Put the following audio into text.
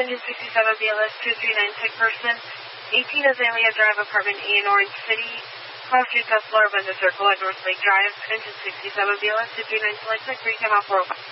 Engine 67 BLS 239 sick person. 18 Azalea Drive, apartment A in Orange City. Cross Street, South Florida, Bender Circle at North Lake Drive. Engine 67 BLS 239 select sick, 3 time out 405.